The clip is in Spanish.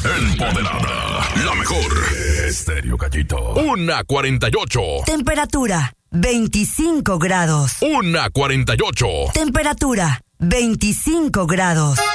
Empoderada. La mejor. Estéreo Gallito. 1:48. Temperatura 25 grados. 1:48. Temperatura 25 grados.